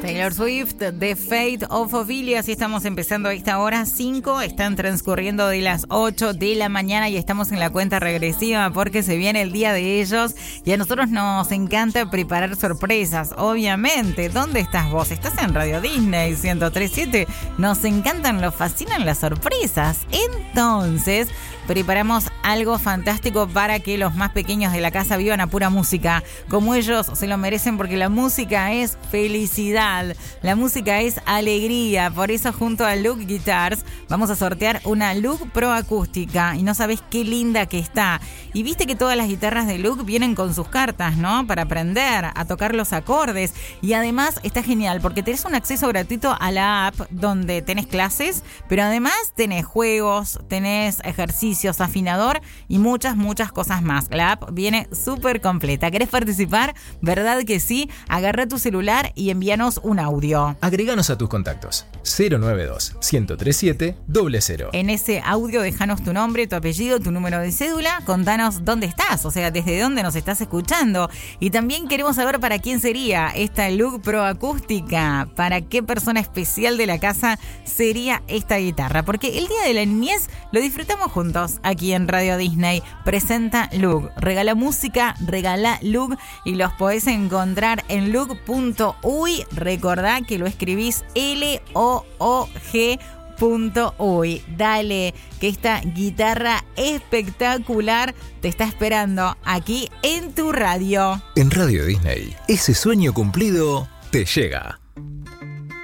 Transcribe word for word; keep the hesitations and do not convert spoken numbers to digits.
Taylor Swift, The Fate of Ophelia. Así estamos empezando a esta hora cinco. Están transcurriendo de las ocho de la mañana y estamos en la cuenta regresiva porque se viene el día de ellos. Y a nosotros nos encanta preparar sorpresas, obviamente. ¿Dónde estás vos? Estás en Radio Disney ciento tres punto siete. Nos encantan, nos fascinan las sorpresas. Entonces, preparamos algo fantástico para que los más pequeños de la casa vivan a pura música, como ellos se lo merecen, porque la música es felicidad, la música es alegría. Por eso, junto a Look Guitars, vamos a sortear una Look Pro acústica, y no sabés qué linda que está. Y viste que todas las guitarras de Look vienen con sus cartas, ¿no? Para aprender a tocar los acordes. Y además está genial porque tenés un acceso gratuito a la app donde tenés clases, pero además tenés juegos, tenés ejercicios, afinador y muchas, muchas cosas más. La app viene súper completa. ¿Querés participar? ¿Verdad que sí? Agarra tu celular y envíanos un audio. Agreganos a tus contactos. cero nueve dos, uno cero tres siete, cero cero. En ese audio déjanos tu nombre, tu apellido, tu número de cédula. Contanos dónde estás, o sea, desde dónde nos estás escuchando. Y también queremos saber para quién sería esta Look Pro acústica. ¿Para qué persona especial de la casa sería esta guitarra? Porque el Día de la Niñez lo disfrutamos juntos. Aquí en Radio Disney presenta Look. Regala música, regala Look y los podés encontrar en look punto uy. Recordá que lo escribís L O O G punto uy. Dale, que esta guitarra espectacular te está esperando aquí en tu radio. En Radio Disney, ese sueño cumplido te llega.